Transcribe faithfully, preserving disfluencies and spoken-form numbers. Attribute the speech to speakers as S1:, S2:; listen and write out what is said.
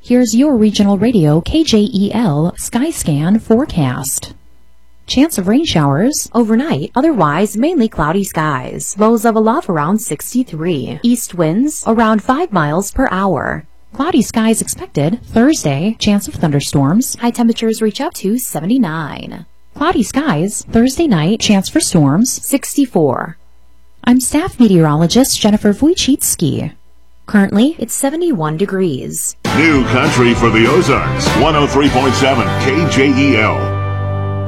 S1: Here's your regional radio K J E L Skyscan forecast. Chance of rain showers overnight, otherwise mainly cloudy skies. Lows of a low around sixty-three. East winds around five miles per hour. Cloudy skies expected Thursday. Chance of thunderstorms. High temperatures reach up to seventy-nine. Cloudy skies Thursday night. Chance for storms sixty-four. I'm staff meteorologist Jennifer Wojcicki. Currently, it's seventy-one degrees.
S2: New country for the Ozarks. one oh three point seven K J E L.